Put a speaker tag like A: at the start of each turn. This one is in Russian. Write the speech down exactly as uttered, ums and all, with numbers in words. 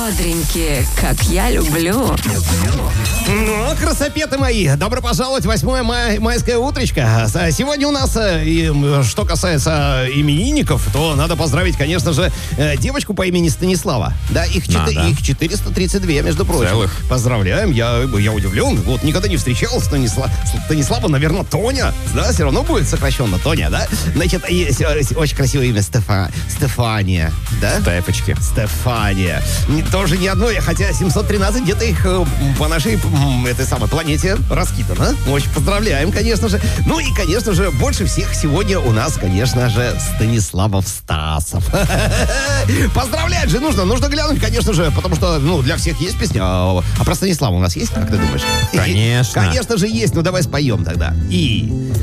A: Бодренькие, как я люблю.
B: Ну, красопеты мои, добро пожаловать в восьмое мая, майское утречко. Сегодня у нас, и, что касается именинников, то надо поздравить, конечно же, девочку по имени Станислава. Да, их,
C: Надо.
B: чет- их четыреста тридцать два, между прочим.
C: Целых.
B: Поздравляем, я, я удивлен. Вот никогда не встречал Станисла... Станислава, наверное, Тоня. Да, все равно будет сокращенно Тоня, да? Значит, есть очень красивое имя Стефа... Стефания, да?
C: Тэпочки.
B: Стефания. Не- Тоже не одно, хотя семьсот тринадцать где-то их э, по нашей м, этой самой планете раскидано. Очень поздравляем, конечно же. Ну и, конечно же, больше всех сегодня у нас, конечно же, Станиславов Стасов. Поздравлять же нужно. Нужно глянуть, конечно же, потому что, ну, для всех есть песня. А а про Станислава у нас есть, как ты думаешь?
C: Конечно.
B: Конечно же есть. Ну, давай споем тогда. И...